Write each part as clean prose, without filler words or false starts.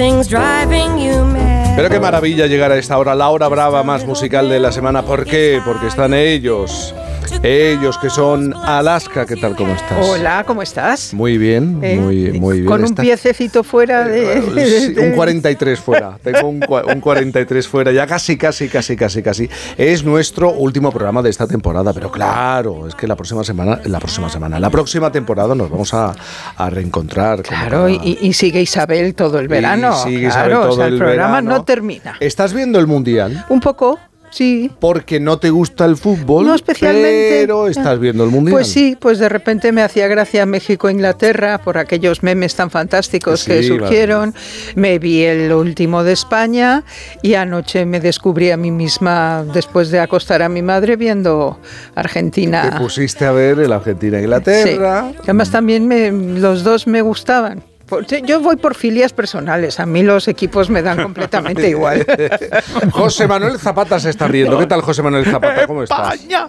everything's driving you mad. Pero qué maravilla llegar a esta hora, la hora brava más musical de la semana. ¿Por qué? Porque están ellos que son Alaska. ¿Qué tal? ¿Cómo estás? Hola, ¿cómo estás? Muy bien, muy bien. Con un piececito fuera Sí, un 43 fuera. Tengo un 43 fuera. Ya casi. Es nuestro último programa de esta temporada. Pero claro, es que la próxima temporada nos vamos a reencontrar. Claro, y sigue Isabel todo el verano. Sigue Isabel todo el programa verano. no termina. ¿Estás viendo el Mundial? Un poco. Sí. Porque no te gusta el fútbol, no especialmente, pero estás viendo el Mundial. Pues sí, pues de repente me hacía gracia México-Inglaterra por aquellos memes tan fantásticos que surgieron. Me vi el último de España y anoche me descubrí a mí misma, después de acostar a mi madre, viendo Argentina. Te pusiste a ver el Argentina-Inglaterra. Sí. Además también los dos me gustaban. Yo voy por filias personales, a mí los equipos me dan completamente igual. José Manuel Zapata se está riendo. ¿Qué tal, José Manuel Zapata? ¿Cómo estás? España.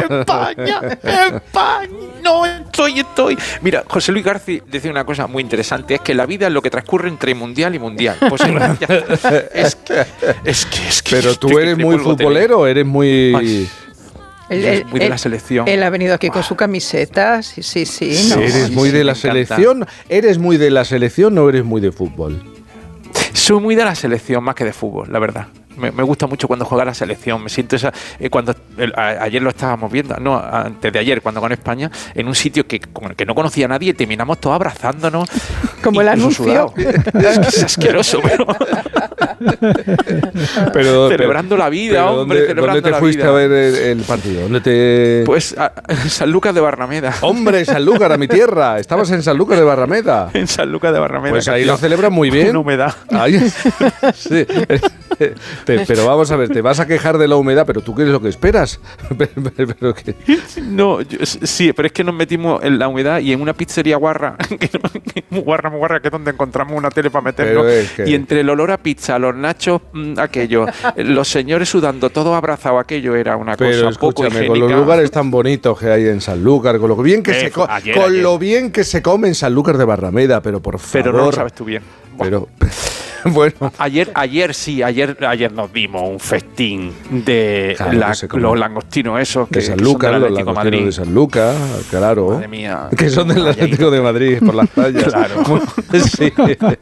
No, estoy. Mira, José Luis García decía una cosa muy interesante, es que la vida es lo que transcurre entre mundial y mundial. Pues es que pero tú eres muy futbolero, eres muy... Ay. Muy de la selección. Él ha venido aquí con su camiseta, sí. No. ¿Eres muy de la selección? ¿Eres muy de la selección o eres muy de fútbol? Soy muy de la selección más que de fútbol, la verdad. Me gusta mucho cuando juega la selección. Me siento ayer lo estábamos viendo, no, antes de ayer, cuando con España, en un sitio que no conocía a nadie, terminamos todos abrazándonos. Como el anuncio. Es asqueroso, pero celebrando la vida, hombre, celebrando ¿dónde te fuiste a ver el partido? Pues en Sanlúcar de Barrameda. Hombre, Sanlúcar, a mi tierra. Estabas en Sanlúcar de Barrameda. En Sanlúcar de Barrameda. Pues ahí lo celebran muy bien. Con humedad. Sí. Pero vamos a ver, te vas a quejar de la humedad, pero ¿tú qué es lo que esperas? No, sí, pero es que nos metimos en la humedad y en una pizzería guarra, muy guarra, que es donde encontramos una tele para meternos, y entre el olor a pizza, los nachos, aquello, los señores sudando, todos abrazados, aquello era una cosa poco higiénica. Con los lugares tan bonitos que hay en Sanlúcar, con lo bien que lo bien que se come en Sanlúcar de Barrameda, pero por favor. Pero no lo sabes tú bien. Pero bueno. Ayer nos dimos un festín de los langostinos esos de Sanlúcar, los langostinos de Sanlúcar, claro. Madre mía. Que son del Atlético de Madrid por las playas. Claro. Sí.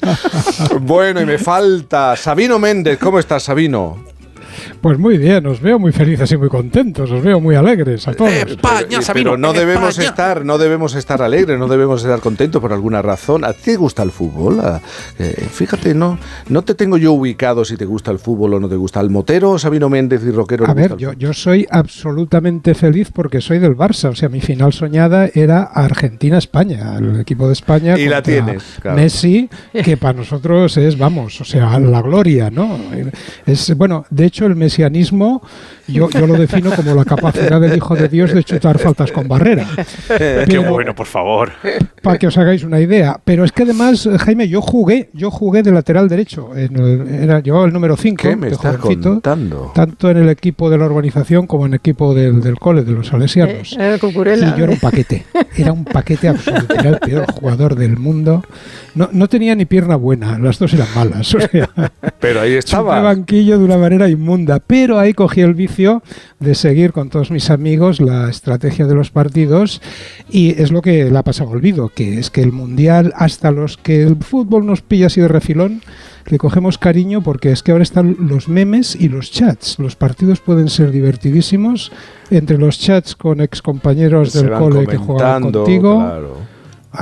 Bueno, y me falta Sabino Méndez. ¿Cómo estás, Sabino? Pues muy bien, os veo muy felices y muy contentos, os veo muy alegres a todos. España, Sabino, pero no debemos estar alegres, no debemos estar contentos por alguna razón. ¿A ti te gusta el fútbol? Fíjate, no te tengo yo ubicado si te gusta el fútbol o no te gusta. ¿Al motero, Sabino Méndez y rockero? A ver, yo soy absolutamente feliz porque soy del Barça, o sea, mi final soñada era Argentina-España, el equipo de España. Y la tienes, claro. Messi, que para nosotros es, vamos, o sea, la gloria, ¿no? Es, bueno, de hecho, el mesianismo yo lo defino como la capacidad del Hijo de Dios de chutar faltas con barrera. Qué bueno, por favor. Para que os hagáis una idea. Pero es que además, Jaime, yo jugué de lateral derecho. Llevaba el número 5. ¿Qué me estás contando? Tanto en el equipo de la urbanización como en el equipo del cole, de los salesianos. Era el Cucurella. Y yo era un paquete absoluto. Era el peor jugador del mundo. No tenía ni pierna buena, las dos eran malas. O sea, pero ahí estaba. Chupé banquillo de una manera inmunda. Pero ahí cogí el vicio de seguir con todos mis amigos la estrategia de los partidos, y es lo que le ha pasado olvido, que es que el Mundial, hasta los que el fútbol nos pilla así de refilón, le cogemos cariño porque es que ahora están los memes y los chats. Los partidos pueden ser divertidísimos entre los chats con excompañeros del cole que juegan contigo. Claro.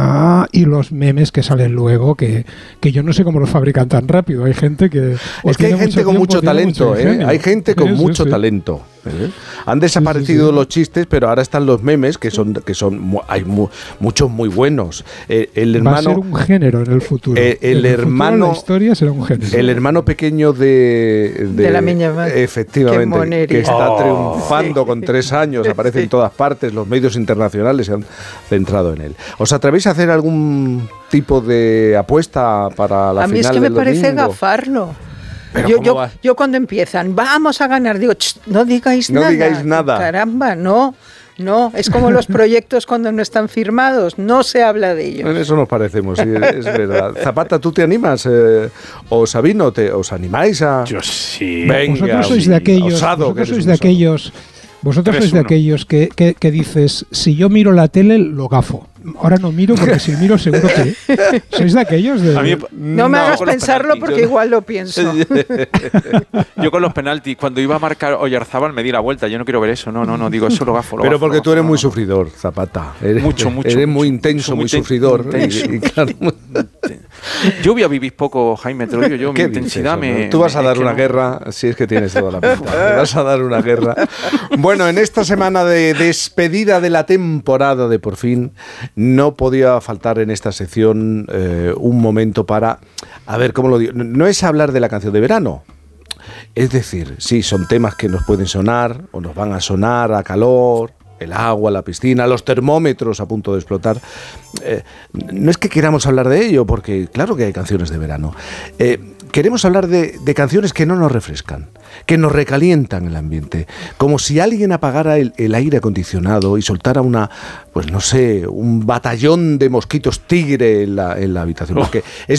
Y los memes que salen luego, que yo no sé cómo los fabrican tan rápido. Hay gente que... Es que hay gente con mucho talento, hay gente con mucho talento. Han desaparecido los chistes, pero ahora están los memes, que son hay muchos muy buenos. El hermano, va a ser un género en el futuro. El hermano, la historia será un género. El hermano pequeño de la Miña Madre. Efectivamente, que está triunfando con 3 años, aparece en todas partes, los medios internacionales se han centrado en él. ¿Os atrevéis a hacer algún tipo de apuesta para la final del domingo? A mí es que me parece gafarlo. Yo cuando empiezan, vamos a ganar, digo, no digáis nada. No digáis nada. Caramba, no. No, es como los proyectos cuando no están firmados, no se habla de ellos. En eso nos parecemos, sí, es verdad. Zapata, ¿tú te animas? ¿O Sabino, os animáis a...? Yo sí. Venga, vosotros sois de aquellos, osado, vosotros sois de aquellos que dices, si yo miro la tele, lo gafo. Ahora no miro porque si miro seguro que... ¿Sois de aquellos? No me hagas pensarlo porque igual lo pienso. Yo con los penaltis, cuando iba a marcar Oyarzábal me di la vuelta. Yo no quiero ver eso. No, digo, eso lo gafo. Pero porque tú eres muy sufridor, Zapata. Mucho. Eres muy intenso, muy sufridor. Y claro, yo voy a vivir poco, Jaime, te lo digo yo. Mi intensidad me... Tú vas a dar una guerra, si es que tienes toda la pinta. Te vas a dar una guerra. Bueno, en esta semana de despedida de la temporada de Por Fin, no podía faltar en esta sección un momento para... A ver, ¿cómo lo digo? No es hablar de la canción de verano. Es decir, sí, son temas que nos pueden sonar o nos van a sonar a calor, el agua, la piscina, los termómetros a punto de explotar. No es que queramos hablar de ello, porque claro que hay canciones de verano. Queremos hablar de canciones que no nos refrescan, que nos recalientan el ambiente, como si alguien apagara el aire acondicionado y soltara un batallón de mosquitos tigre en la habitación. Porque es